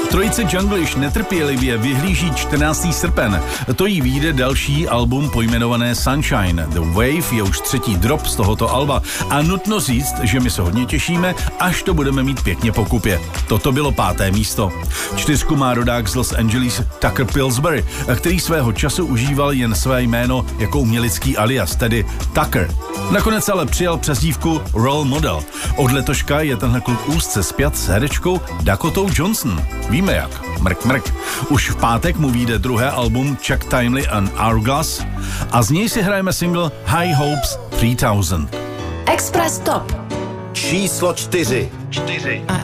Trojice Jungle již netrpělivě vyhlíží 14. srpen. To jí vyjde další album pojmenované Sunshine. The Wave je už 3. drop z tohoto alba a nutno říct, že my se hodně těšíme, až to budeme mít pěkně po kupě. Toto bylo 5. místo. 4 má rodák z Los Angeles Tucker Pillsbury, který svého času užíval jen své jméno jako umělecký alias, tedy Tucker. Nakonec ale přijal přezdívku Role Model. Od letoška je tenhle kluk úzce spjat s herečkou Dakotou Johnson. Víme jak. Mrk, mrk. Už v pátek mu vyjde druhé album Chuck Timely and Hourglass a z něj si hrajeme single High Hopes 3000. Express Top Číslo 4.